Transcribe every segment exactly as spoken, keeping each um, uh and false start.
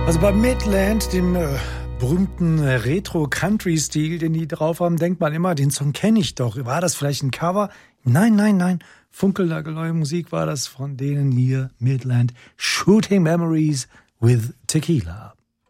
Also bei Midland, dem äh, berühmten äh, Retro-Country-Stil, den die drauf haben, denkt man immer, den Song kenne ich doch. War das vielleicht ein Cover? Nein, nein, nein. Funkelnagelneue Musik war das von denen hier, Midland. Shooting Memories with Tequila.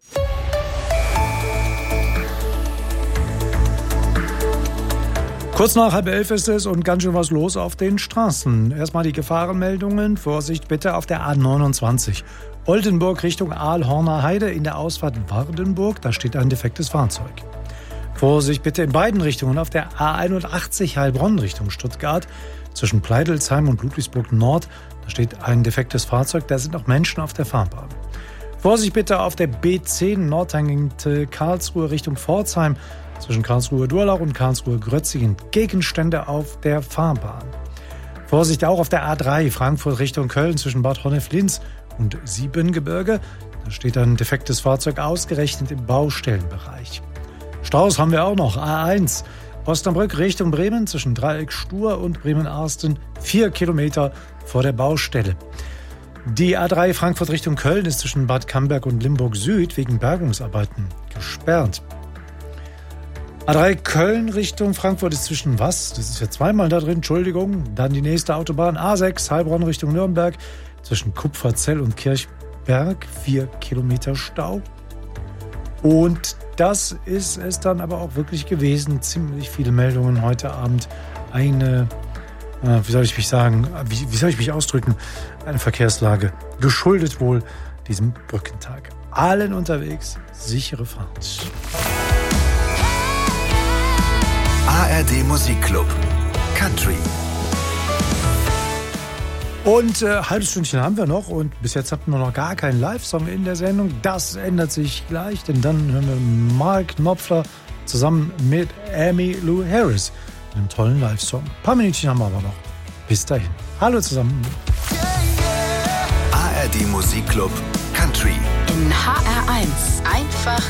Kurz nach halb elf ist es und ganz schön was los auf den Straßen. Erstmal die Gefahrenmeldungen. Vorsicht bitte auf der A neunundzwanzig. Oldenburg Richtung Aalhorner Heide in der Ausfahrt Wardenburg. Da steht ein defektes Fahrzeug. Vorsicht bitte in beiden Richtungen auf der A einundachtzig Heilbronn Richtung Stuttgart. Zwischen Pleidelsheim und Ludwigsburg Nord. Da steht ein defektes Fahrzeug. Da sind noch Menschen auf der Fahrbahn. Vorsicht bitte auf der B zehn Nordhangente Karlsruhe Richtung Pforzheim. Zwischen Karlsruhe-Durlach und Karlsruhe-Grötzingen Gegenstände auf der Fahrbahn. Vorsicht auch auf der A drei Frankfurt Richtung Köln zwischen Bad Honnef-Linz und Siebengebirge. Da steht ein defektes Fahrzeug ausgerechnet im Baustellenbereich. Staus haben wir auch noch. A eins Osnabrück Richtung Bremen zwischen Dreieck Stur und Bremen-Arsten. Vier Kilometer vor der Baustelle. Die A drei Frankfurt Richtung Köln ist zwischen Bad Camberg und Limburg Süd wegen Bergungsarbeiten gesperrt. A drei Köln Richtung Frankfurt ist zwischen was? Das ist ja zweimal da drin, Entschuldigung. Dann die nächste Autobahn A sechs Heilbronn Richtung Nürnberg zwischen Kupferzell und Kirchberg. Vier Kilometer Stau. Und das ist es dann aber auch wirklich gewesen. Ziemlich viele Meldungen heute Abend. Eine, äh, wie soll ich mich sagen, wie, wie soll ich mich ausdrücken? Eine Verkehrslage. Geschuldet wohl diesem Brückentag. Allen unterwegs, sichere Fahrt. A R D Musikclub Country. Und äh, halbes Stündchen haben wir noch und bis jetzt hatten wir noch gar keinen Live-Song in der Sendung. Das ändert sich gleich, denn dann hören wir Mark Knopfler zusammen mit Amy Lou Harris. Einen tollen Live-Song. Ein paar Minütchen haben wir aber noch. Bis dahin. Hallo zusammen. A R D Musikclub Country. In H R eins. Einfach